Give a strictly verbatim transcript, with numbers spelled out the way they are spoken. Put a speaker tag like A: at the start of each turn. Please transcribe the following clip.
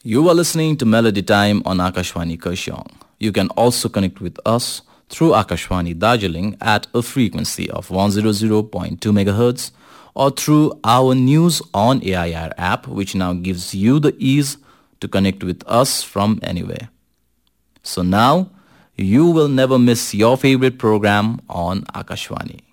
A: You are listening to Melody Time on Akashvani Kurseong. You can also connect with us through Akashvani Darjeeling at a frequency of one hundred point two megahertz or through our News on A I R app, which now gives you the ease to connect with us from anywhere. So now, you will never miss your favorite program on Akashvani.